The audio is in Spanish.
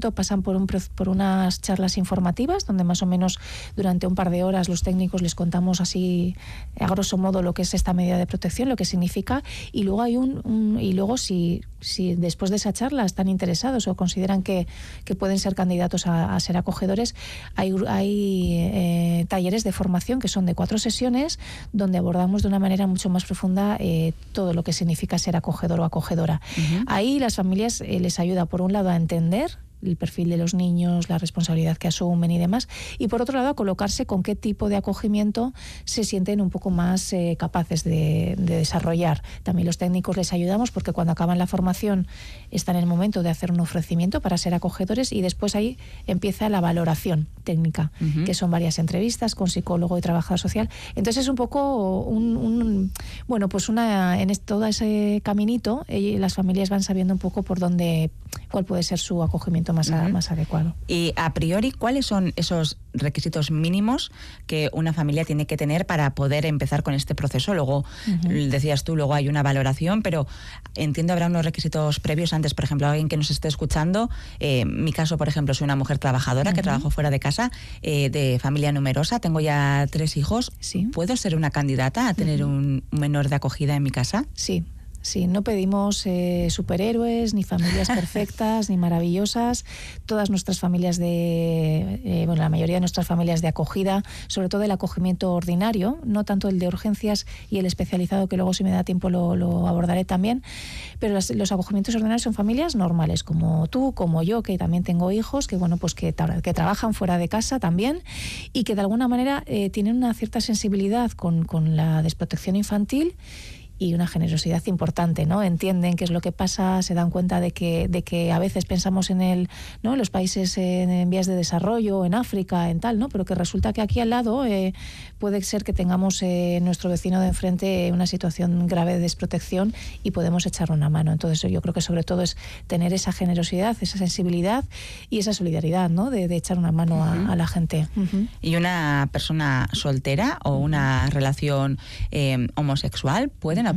acompañamiento, pasan por unas charlas informativas donde más o menos durante un par de horas los técnicos les contamos así a grosso modo lo que es esta medida de protección, lo que significa, y luego hay y luego si después de esa charla están interesados o consideran que pueden ser candidatos a ser acogedores, hay talleres de formación que son de 4 sesiones donde abordamos de una manera mucho más profunda todo lo que significa ser acogedor o acogedora. Ahí las familias les ayuda por un lado a entender el perfil de los niños, la responsabilidad que asumen y demás, y por otro lado a colocarse con qué tipo de acogimiento se sienten un poco más capaces de desarrollar. También los técnicos les ayudamos porque cuando acaban la formación están en el momento de hacer un ofrecimiento para ser acogedores y después ahí empieza la valoración técnica, que son varias entrevistas con psicólogo y trabajador social. Entonces es un poco en todo ese caminito las familias van sabiendo un poco cuál puede ser su acogimiento más adecuado. Y a priori, ¿cuáles son esos requisitos mínimos que una familia tiene que tener para poder empezar con este proceso? Luego, decías tú, luego hay una valoración, pero entiendo habrá unos requisitos previos antes. Por ejemplo, alguien que nos esté escuchando, mi caso, por ejemplo, soy una mujer trabajadora que trabajo fuera de casa, de familia numerosa, tengo ya 3 hijos. ¿Sí? ¿Puedo ser una candidata a tener un menor de acogida en mi casa? Sí. Sí, no pedimos superhéroes, ni familias perfectas, ni maravillosas. Todas nuestras familias la mayoría de nuestras familias de acogida, sobre todo el acogimiento ordinario, no tanto el de urgencias y el especializado, que luego si me da tiempo lo abordaré también, pero los acogimientos ordinarios son familias normales, como tú, como yo, que también tengo hijos, que trabajan fuera de casa también y que de alguna manera tienen una cierta sensibilidad con la desprotección infantil y una generosidad importante, ¿no? Entienden qué es lo que pasa, se dan cuenta de que a veces pensamos en los países en vías de desarrollo, en África, en tal, ¿no? Pero que resulta que aquí al lado puede ser que tengamos nuestro vecino de enfrente una situación grave de desprotección y podemos echarle una mano. Entonces yo creo que sobre todo es tener esa generosidad, esa sensibilidad y esa solidaridad, ¿no? De echar una mano a la gente. ¿Y una persona soltera o una relación homosexual pueden